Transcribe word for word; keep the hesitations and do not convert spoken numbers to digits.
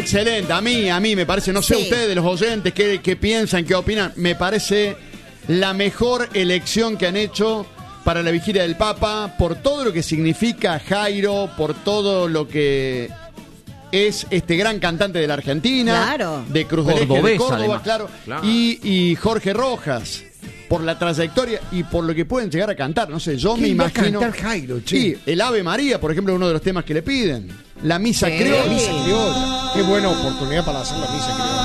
excelente. A mí, a mí me parece, no sé Sí. ustedes, los oyentes, qué, qué piensan, qué opinan. Me parece la mejor elección que han hecho para la vigilia del Papa, por todo lo que significa Jairo, por todo lo que es este gran cantante de la Argentina, Claro. de Cruz del Eje de Cordobés, Córdoba, además. claro, Claro. Y, y Jorge Rojas, por la trayectoria y por lo que pueden llegar a cantar. No sé, yo me ¿Quién va a imagino. cantar Jairo, che? Sí, el Ave María, por ejemplo, es uno de los temas que le piden. La misa Sí. criolla. La misa criolla. Qué buena oportunidad para hacer la misa criolla.